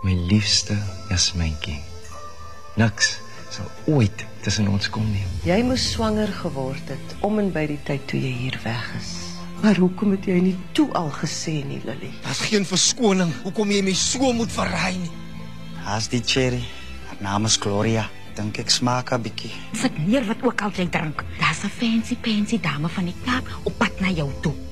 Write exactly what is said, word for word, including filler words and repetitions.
My liefste Jasmyntjie. Niks sal ooit tussen ons kom nie. Jy moes swanger geword het om en by die tyd toe jy hier weg is. Maar hoekom het jy nie toe al gesê nie, Lily? Daar's geen verskoning hoekom jy my so moet verraai nie. Haas die cherry. Haar naam is Gloria. Dink ek smaak 'n bietjie. Sit neer wat ook al jy drink. Daar's 'n fancy pansy dame van die Kaap op pad na jou toe.